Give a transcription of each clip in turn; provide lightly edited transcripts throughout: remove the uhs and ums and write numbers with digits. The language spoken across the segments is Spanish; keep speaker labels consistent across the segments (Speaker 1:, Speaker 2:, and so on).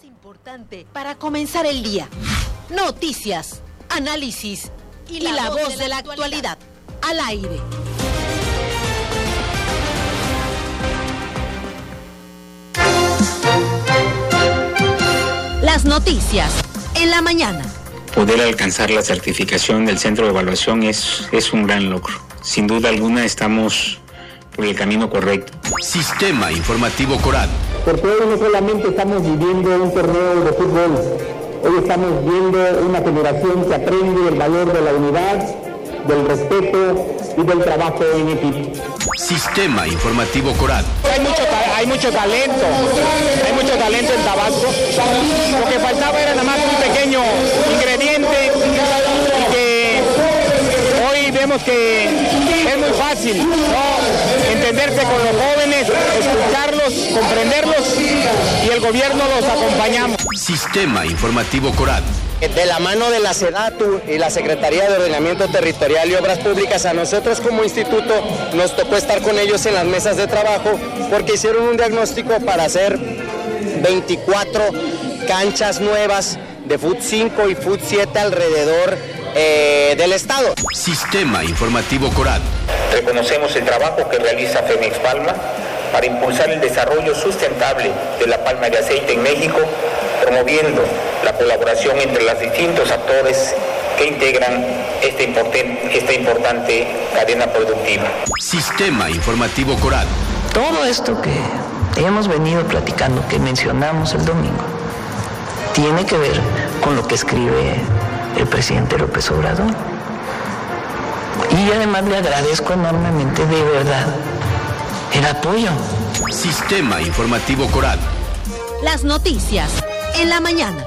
Speaker 1: Importante para comenzar el día. Noticias, análisis y la voz de la actualidad. Al aire. Las noticias en la mañana.
Speaker 2: Poder alcanzar la certificación del centro de evaluación es un gran logro. Sin duda alguna estamos por el camino correcto.
Speaker 3: Sistema Informativo Corat.
Speaker 4: Porque hoy no solamente estamos viviendo un torneo de fútbol, hoy estamos viendo una generación que aprende el valor de la unidad, del respeto y del trabajo en equipo.
Speaker 3: Sistema Informativo Corat.
Speaker 5: Hay mucho talento en Tabasco. Lo que faltaba era nada más un pequeño ingrediente y que hoy vemos que es muy fácil, ¿no? Entenderse con los jóvenes, escucharlos, comprenderlos y el gobierno los acompañamos.
Speaker 3: Sistema Informativo Corat.
Speaker 6: De la mano de la SEDATU y la Secretaría de Ordenamiento Territorial y Obras Públicas, a nosotros como instituto nos tocó estar con ellos en las mesas de trabajo porque hicieron un diagnóstico para hacer 24 canchas nuevas de Fut 5 y Fut 7 alrededor del estado.
Speaker 3: Sistema Informativo Corat.
Speaker 2: Reconocemos el trabajo que realiza Femex Palma para impulsar el desarrollo sustentable de la palma de aceite en México, promoviendo la colaboración entre los distintos actores que integran esta importante cadena productiva.
Speaker 3: Sistema Informativo Corat.
Speaker 7: Todo esto que hemos venido platicando, que mencionamos el domingo, tiene que ver con lo que escribe el presidente López Obrador. Y además le agradezco enormemente, de verdad, el apoyo.
Speaker 3: Sistema Informativo Corat.
Speaker 1: Las noticias en la mañana.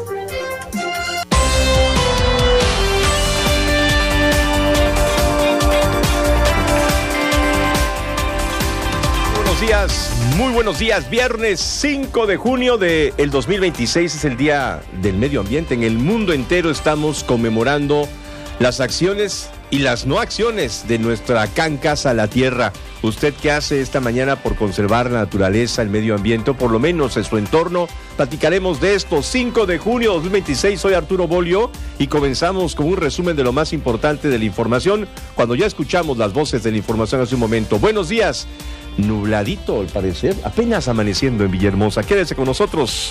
Speaker 8: Buenos días, muy buenos días. Viernes 5 de junio del 2026 es el Día del Medio Ambiente. En el mundo entero estamos conmemorando las acciones y las no acciones de nuestra Can Casa la Tierra. ¿Usted qué hace esta mañana por conservar la naturaleza, el medio ambiente, o por lo menos en su entorno? Platicaremos de esto. 5 de junio de 2026, soy Arturo Bolio y comenzamos con un resumen de lo más importante de la información cuando ya escuchamos las voces de la información hace un momento. Buenos días. Nubladito al parecer, apenas amaneciendo en Villahermosa. Quédese con nosotros.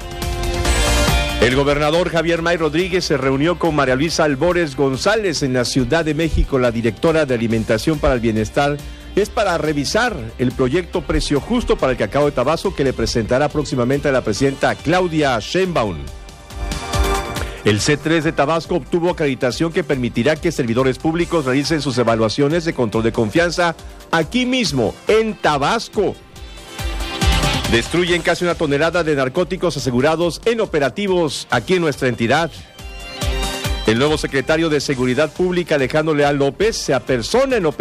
Speaker 8: El gobernador Javier May Rodríguez se reunió con María Luisa Albores González en la Ciudad de México, la directora de Alimentación para el Bienestar. Es para revisar el proyecto Precio Justo para el cacao de Tabasco que le presentará próximamente a la presidenta Claudia Sheinbaum. El C3 de Tabasco obtuvo acreditación que permitirá que servidores públicos realicen sus evaluaciones de control de confianza aquí mismo, en Tabasco. Destruyen casi 1 tonelada de narcóticos asegurados en operativos aquí en nuestra entidad. El nuevo secretario de Seguridad Pública, Alejandro Leal López, se apersona en operativos